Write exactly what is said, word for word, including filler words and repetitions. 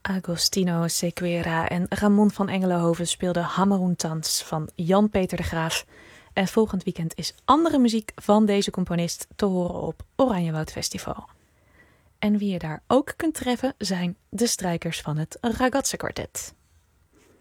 Agostino Sequeira en Ramon van Engelenhoven speelden Hammeroentans van Jan-Peter de Graaf. En volgend weekend is andere muziek van deze componist te horen op Oranjewoud Festival. En wie je daar ook kunt treffen zijn de strijkers van het Ragazze Quartet.